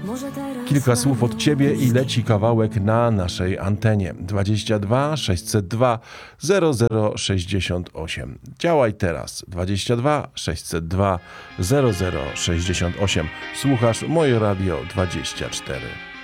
Kilka słów od Ciebie i leci kawałek na naszej antenie. 22 602 0068. Działaj teraz. 22 602 0068. Słuchasz Moje Radio 24.